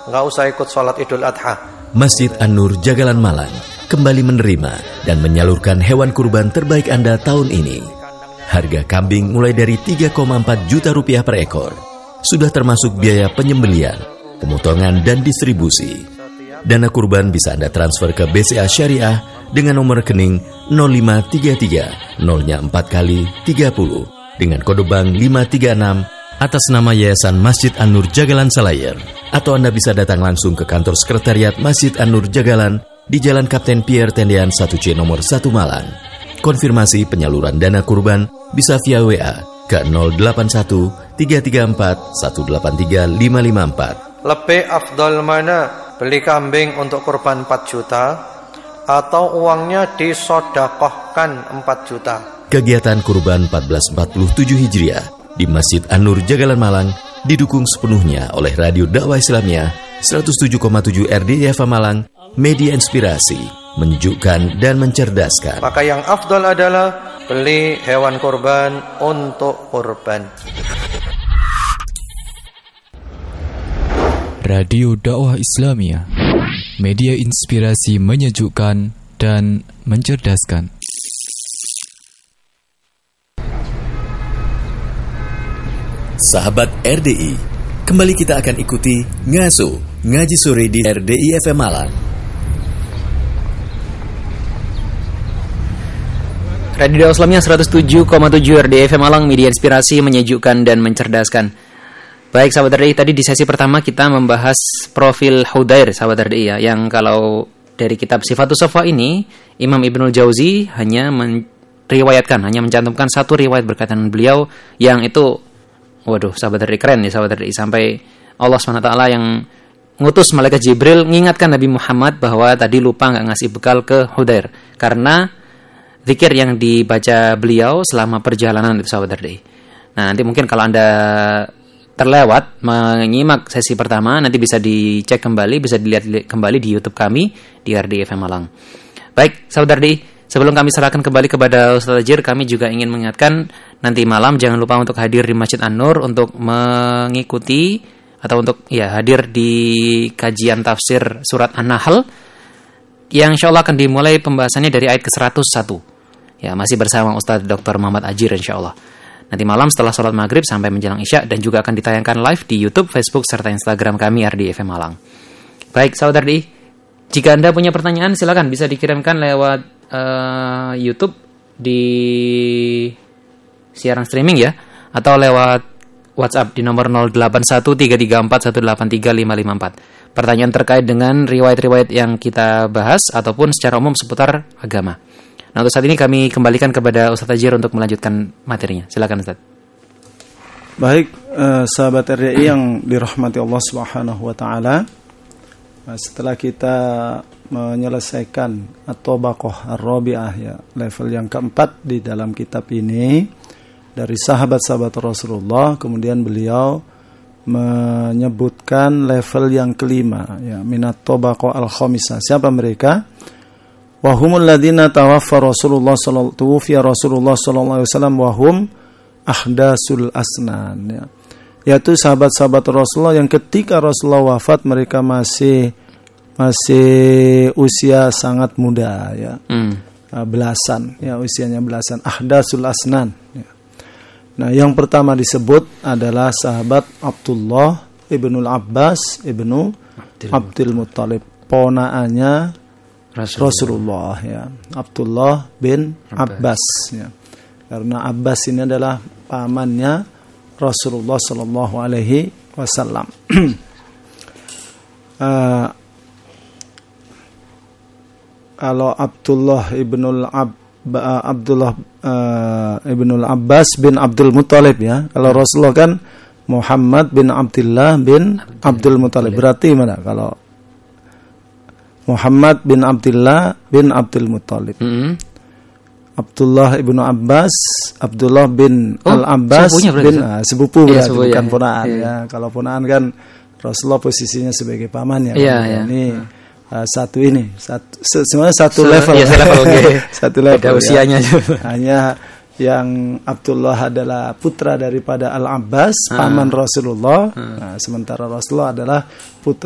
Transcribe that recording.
nggak usah ikut sholat Idul Adha. Masjid An-Nur Jagalan Malang kembali menerima dan menyalurkan hewan kurban terbaik Anda tahun ini. Harga kambing mulai dari 3,4 juta rupiah per ekor. Sudah termasuk biaya penyembelian, pemotongan dan distribusi. Dana kurban bisa Anda transfer ke BCA Syariah dengan nomor rekening 0533 0-nya 4 kali 30 dengan kode bank 536 atas nama Yayasan Masjid An-Nur Jagalan Selayar. Atau Anda bisa datang langsung ke kantor sekretariat Masjid An-Nur Jagalan di Jalan Kapten Pierre Tendean 1C nomor 1 Malang. Konfirmasi penyaluran dana kurban bisa via WA ke 081 334 183 554. Lebih afdal mana? Beli kambing untuk kurban 4 juta atau uangnya disodakohkan 4 juta? Kegiatan kurban 1447 Hijriah di Masjid An-Nur Jagalan Malang didukung sepenuhnya oleh Radio Dakwah Islamiyah 107,7 RDI FM Malang, media inspirasi, menyejukkan dan mencerdaskan. Maka yang afdal adalah beli hewan kurban untuk kurban. Radio Dakwah Islamiyah, media inspirasi, menyejukkan dan mencerdaskan. Sahabat RDI, kembali kita akan ikuti Ngaso, Ngaji Sore di RDI FM Malang. Radio Dakwah Islamiyah 107,7 RDI FM Malang, media inspirasi, menyejukkan dan mencerdaskan. Baik sahabat RDI, tadi di sesi pertama kita membahas profil Hudair sahabat RDI ya, yang kalau dari kitab Sifatus Shafa ini Imam Ibnul Jauzi hanya hanya mencantumkan satu riwayat berkaitan beliau yang itu, waduh sahabat RDI, keren ya sahabat RDI, sampai Allah SWT yang ngutus malaikat Jibril mengingatkan Nabi Muhammad bahwa tadi lupa nggak ngasih bekal ke Hudair karena zikir yang dibaca beliau selama perjalanan itu sahabat RDI. Nah nanti mungkin kalau Anda terlewat menyimak sesi pertama, nanti bisa dicek kembali, bisa dilihat kembali di YouTube kami di RDI FM Malang. Baik sahabat RDI, sebelum kami serahkan kembali kepada Ustaz Tajir, kami juga ingin mengingatkan nanti malam jangan lupa untuk hadir di Masjid An-Nur untuk mengikuti atau untuk hadir di kajian tafsir surat An-Nahl yang insyaallah akan dimulai pembahasannya dari ayat ke-101. Ya, masih bersama Ustaz Dr. Muhammad Ajir insyaallah. Nanti malam setelah sholat maghrib sampai menjelang isya, dan juga akan ditayangkan live di YouTube, Facebook, serta Instagram kami RDI FM Malang. Baik sahabat RDI, jika Anda punya pertanyaan silakan bisa dikirimkan lewat YouTube di siaran streaming ya, atau lewat WhatsApp di nomor 081334183554. Pertanyaan terkait dengan riwayat-riwayat yang kita bahas ataupun secara umum seputar agama. Nah, untuk saat ini kami kembalikan kepada Ustaz Tajir untuk melanjutkan materinya. Silakan Ustaz. Baik, sahabat RDI yang dirahmati Allah Subhanahu wa taala. Setelah kita menyelesaikan At-Tabaqah Ar-Rabi'ah ya, level yang keempat di dalam kitab ini dari sahabat-sahabat Rasulullah, kemudian beliau menyebutkan level yang kelima ya, minat Tabaqah Al-Khamisah. Siapa mereka? Wahumul ladina tawaffa Rasulullah sallallahu alaihi wasallam wahum ahdasul asnan ya. Yaitu sahabat-sahabat Rasulullah yang ketika Rasulullah wafat mereka masih usia sangat muda ya. Belasan ya, usianya belasan, ahdasul asnan ya. Nah, yang pertama disebut adalah sahabat Abdullah ibnul Abbas ibnu Abdul Muttalib, ponaannya Rasulullah ya, Abdullah bin Abbas ya. Karena Abbas ini adalah pamannya Rasulullah sallallahu alaihi wasallam. Kalau Abdullah ibnul Abbas bin Abdul Muttalib ya. Kalau Rasulullah kan Muhammad bin Abdullah bin Abdul Muttalib. Berarti mana kalau Muhammad bin Abdullah bin Abdul Muttalib? Abdullah ibnu Abbas, Abdullah bin Al-Abbas bin sepupu berarti bukan ponaan ya. Kalau ponaan kan Rasulullah posisinya sebagai pamannya. Ini satu semuanya satu level. Satu level. Beda usianya juga. Hanya yang Abdullah adalah putra daripada Al-Abbas, paman Rasulullah. Nah, sementara Rasulullah adalah putra